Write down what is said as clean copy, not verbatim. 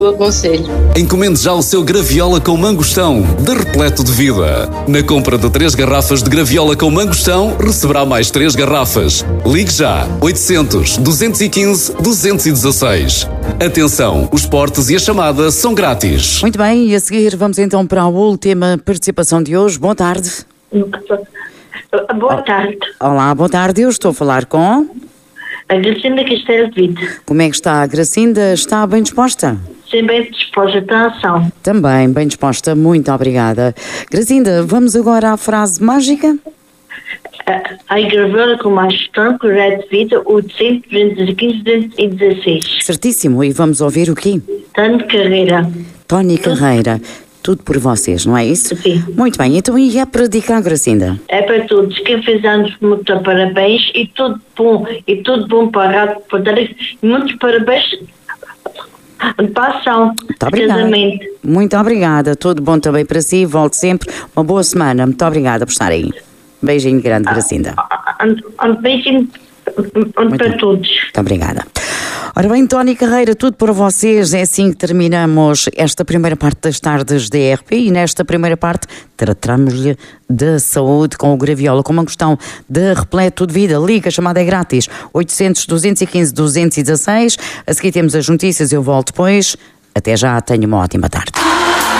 o aconselho. Encomende já o seu graviola com mangostão, de repleto de vida. Na compra de 3 garrafas de graviola com mangostão, receberá mais 3 garrafas. Ligue já, 800-215-216. Atenção, os portes e a chamada são grátis. Muito bem, e a seguir vamos então para a última participação de hoje. Boa tarde. Boa tarde. Olá, boa tarde. Eu estou a falar com... A Gracinda Castelo de Vide. Como é que está a Gracinda? Está bem disposta? Sim, bem disposta, está ação. Também bem disposta, muito obrigada. Gracinda, vamos agora à frase mágica? A graviola com mais gestão, correto de vida, 800, 215, 216. Certíssimo, e vamos ouvir o quê? Tony Carreira. Tony Carreira. Tudo por vocês, não é isso? Sim. Muito bem, então e é para dedicar, Gracinda? É para todos. Quem fez anos, muito parabéns e tudo bom para a Rádio Poder. Muitos parabéns para a ação. Muito obrigada. Casamento. Muito obrigada. Tudo bom também para si. Volte sempre. Uma boa semana. Muito obrigada por estar aí. Beijinho grande, Gracinda. Beijinho para todos. Muito obrigada. Ora bem, Tony Carreira, tudo para vocês. É assim que terminamos esta primeira parte das tardes da ERP e nesta primeira parte tratamos-lhe da saúde com o graviola, com uma questão de repleto de vida. Liga, a chamada é grátis, 800-215-216. A seguir temos as notícias, eu volto depois. Até já, tenha uma ótima tarde.